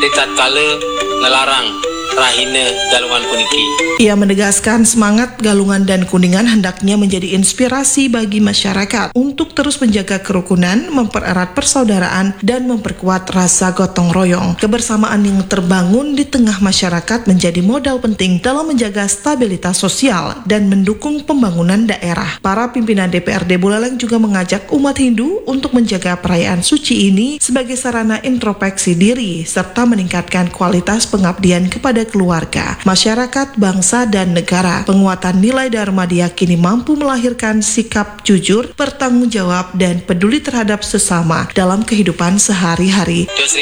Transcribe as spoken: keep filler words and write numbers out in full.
tatkala ngelarang rahina galungan puniki. Ia menegaskan semangat Galungan dan Kuningan hendaknya menjadi inspirasi bagi masyarakat untuk terus menjaga kerukunan, mempererat persaudaraan, dan memperkuat rasa gotong royong. Kebersamaan yang terbangun di tengah masyarakat menjadi modal penting dalam menjaga stabilitas sosial dan mendukung pembangunan daerah. Para pimpinan D P R D Buleleng juga mengajak umat Hindu untuk menjaga perayaan suci ini sebagai sarana introspeksi diri serta meningkatkan kualitas pengabdian kepada keluarga, masyarakat, bangsa, dan negara. Penguatan nilai Dharma diyakini mampu melahirkan sikap jujur, bertanggung jawab, dan peduli terhadap sesama dalam kehidupan sehari-hari.